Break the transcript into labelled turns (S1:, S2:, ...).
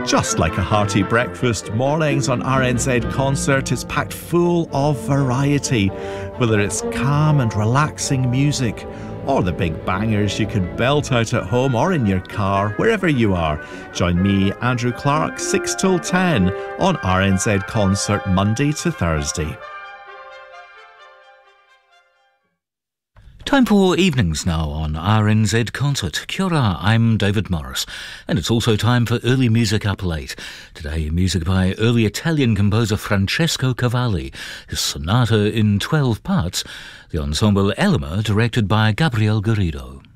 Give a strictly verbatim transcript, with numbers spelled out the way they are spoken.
S1: Just like a hearty breakfast, mornings on R N Z Concert is packed full of variety. Whether it's calm and relaxing music, or the big bangers you can belt out at home or in your car, wherever you are. Join me, Andrew Clark, six till ten on R N Z Concert, Monday to Thursday.
S2: Time for evenings now on R N Z Concert. Kia ora, I'm David Morris, and it's also time for early music up late. Today, music by early Italian composer Francesco Cavalli, his sonata in twelve parts, the ensemble Elima, directed by Gabriel Garrido.